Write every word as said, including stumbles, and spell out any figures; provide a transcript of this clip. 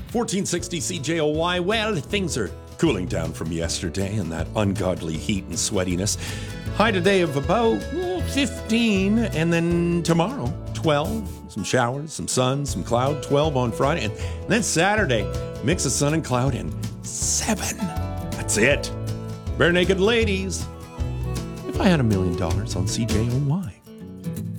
fourteen sixty C J O Y. Well, things are cooling down from yesterday and that ungodly heat and sweatiness. High today of about well, fifteen, and then tomorrow, twelve. Some showers, some sun, some cloud, twelve on Friday. And then Saturday, mix of sun and cloud, and seven. That's it. Bare Naked Ladies. If I had a million dollars on C J O Y.